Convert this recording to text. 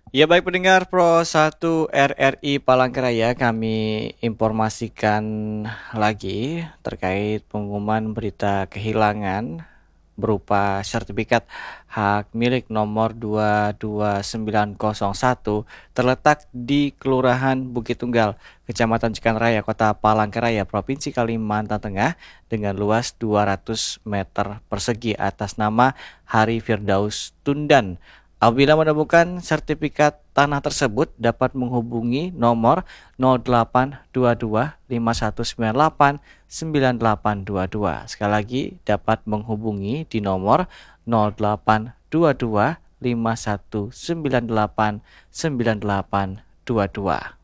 Ya baik pendengar Pro 1 RRI Palangkaraya, kami informasikan lagi terkait pengumuman berita kehilangan berupa sertifikat hak milik nomor 22901 terletak di Kelurahan Bukit Tunggal, Kecamatan Cikanraya, Kota Palangkaraya, Provinsi Kalimantan Tengah dengan luas 200 meter persegi atas nama Hari Firdaus Tundan. Apabila menemukan sertifikat tanah tersebut dapat menghubungi nomor 082251989822. Sekali lagi dapat menghubungi di nomor 082251989822.